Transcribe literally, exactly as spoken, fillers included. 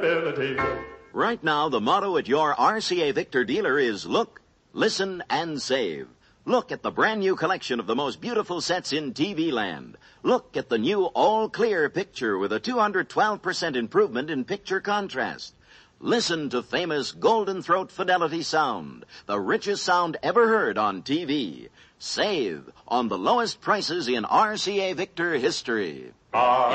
Right now, the motto at your R C A Victor dealer is look, listen, and save. Look at the brand new collection of the most beautiful sets in T V land. Look at the new all-clear picture with a two hundred twelve percent improvement in picture contrast. Listen to famous Golden Throat Fidelity sound, the richest sound ever heard on T V. Save on the lowest prices in R C A Victor history.